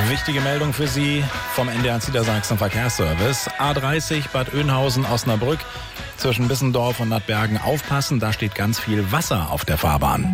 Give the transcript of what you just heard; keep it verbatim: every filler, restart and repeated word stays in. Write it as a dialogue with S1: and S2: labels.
S1: Wichtige Meldung für Sie vom N D R Niedersachsen Verkehrsservice. A dreißig Bad Oeynhausen, Osnabrück zwischen Bissendorf und Nattbergen aufpassen, da steht ganz viel Wasser auf der Fahrbahn.